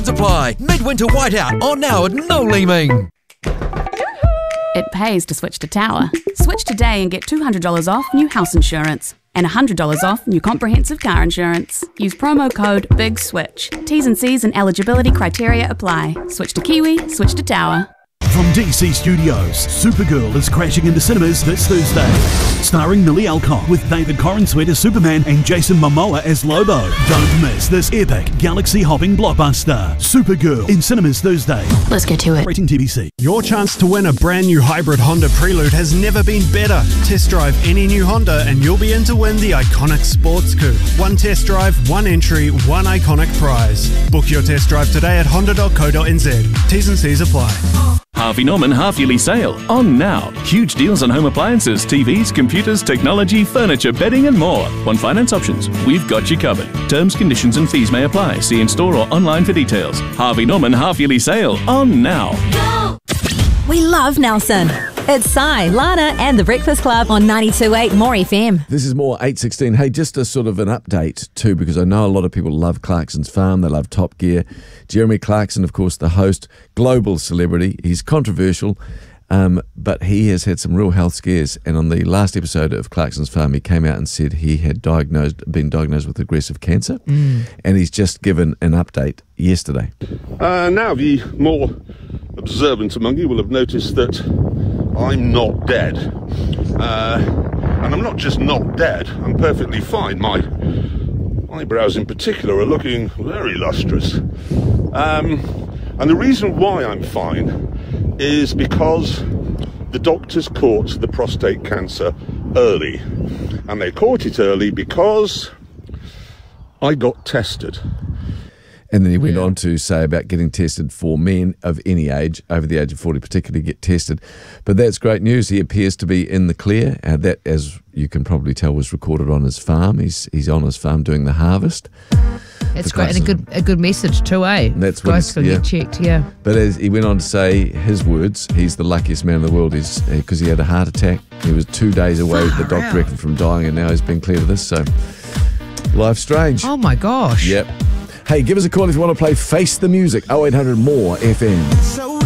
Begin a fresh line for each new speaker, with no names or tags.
Apply. Midwinter Whiteout on now at No Leeming.
It pays to switch to Tower. Switch today and get $200 off new house insurance and $100 off new comprehensive car insurance. Use promo code BIGSWITCH. T's and C's and eligibility criteria apply. Switch to Kiwi, switch to Tower.
From DC Studios, Supergirl is crashing into cinemas this Thursday. Starring Millie Alcock with David Corenswet as Superman and Jason Momoa as Lobo. Don't miss this epic galaxy-hopping blockbuster. Supergirl in cinemas Thursday.
Let's get to it.
Rating TBC.
Your chance to win a brand new hybrid Honda Prelude has never been better. Test drive any new Honda and you'll be in to win the iconic sports coupe. One test drive, one entry, one iconic prize. Book your test drive today at honda.co.nz. T's and C's apply.
Harvey Norman half-yearly sale on now. Huge deals on home appliances, TVs, computers, technology, furniture, bedding and more. On finance options, we've got you covered. Terms, conditions and fees may apply. See in-store or online for details. Harvey Norman half-yearly sale on now.
Go! We love Nelson. It's Sai, Lana and The Breakfast Club on 92.8 More FM.
This is more 8:16. Hey, just a sort of an update too, because I know a lot of people love Clarkson's Farm. They love Top Gear. Jeremy Clarkson, of course, the host, global celebrity. He's controversial, but he has had some real health scares. And on the last episode of Clarkson's Farm, he came out and said he had been diagnosed with aggressive cancer. And he's just given an update yesterday.
Now, the more observant among you will have noticed that I'm not dead. And I'm not just not dead, I'm perfectly fine. My eyebrows in particular are looking very lustrous. And the reason why I'm fine is because the doctors caught the prostate cancer early. And they caught it early because I got tested.
And then he went on to say about getting tested for men of any age, over the age of 40 particularly, get tested. But that's great news. He appears to be in the clear. That, as you can probably tell, was recorded on his farm. He's on his farm doing the harvest.
That's great, and a good message too, eh?
That's
guys can get checked, yeah.
But as he went on to say, his words, he's the luckiest man in the world because he had a heart attack. He was 2 days away, the doctor reckoned, from dying, and now he's been cleared of this. So, life's strange.
Oh my gosh.
Yep. Hey, give us a call if you want to play Face the Music, 0800 More FM.